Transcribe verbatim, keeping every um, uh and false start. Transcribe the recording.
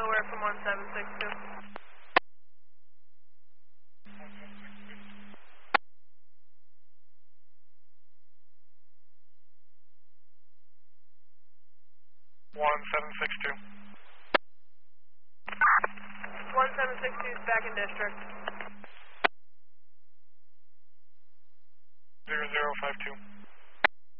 Delaware from one seven six two. one seven six two. one seven six two is back in district. zero zero five two.